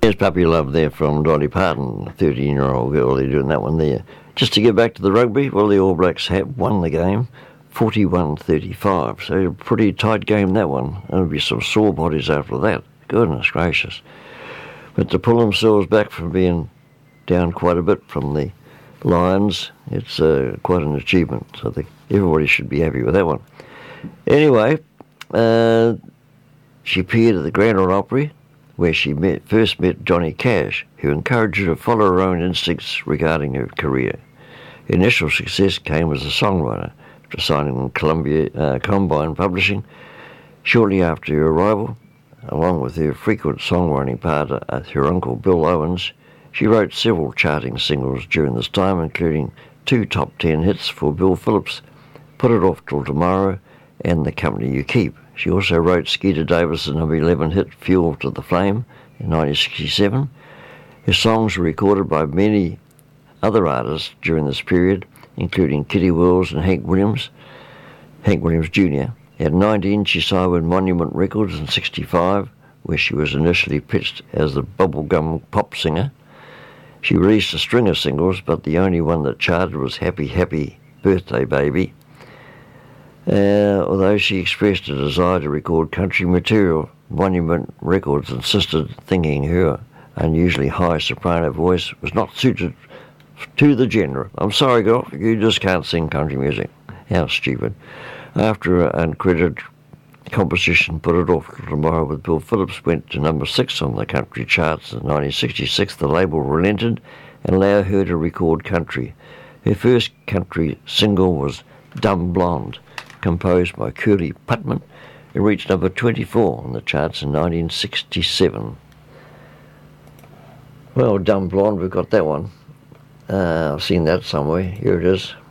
There's Puppy Love there from Dolly Parton, 13-year-old girl. They're doing that one there. Just to get back to the rugby, well, the All Blacks have won the game 41-35. So a pretty tight game, that one. There'll be some sore bodies after that. Goodness gracious. But to pull themselves back from being down quite a bit from the Lions, it's quite an achievement. So I think everybody should be happy with that one. Anyway, she appeared at the Grand Ole Opry, where she first met Johnny Cash, who encouraged her to follow her own instincts regarding her career. Her initial success came as a songwriter, after signing with Columbia Combine Publishing. Shortly after her arrival, along with her frequent songwriting partner, her uncle Bill Owens, she wrote several charting singles during this time, including 2 top 10 hits for Bill Phillips, Put It Off Till Tomorrow, and The Company You Keep. She also wrote Skeeter Davis' number 11 hit Fuel to the Flame in 1967. Her songs were recorded by many other artists during this period, including Kitty Wells and Hank Williams Jr. At 19, she signed with Monument Records in 1965, where she was initially pitched as the bubblegum pop singer. She released a string of singles, but the only one that charted was Happy Happy Birthday Baby. Although she expressed a desire to record country material, Monument Records insisted, thinking her unusually high soprano voice was not suited to the genre. I'm sorry, girl, you just can't sing country music. How stupid. After an uncredited composition, Put It Off Till Tomorrow with Bill Phillips went to number 6 on the country charts in 1966, the label relented and allowed her to record country. Her first country single was Dumb Blonde, composed by Curly Putman. It reached number 24 on the charts in 1967. Well, Dumb Blonde, we've got that one. I've seen that somewhere. Here it is.